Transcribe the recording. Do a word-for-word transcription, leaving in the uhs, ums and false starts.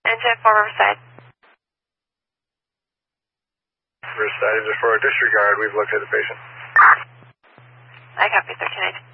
Engine for Riverside. Riverside is for a disregard. We've located the patient. I copy, thirteen eighty.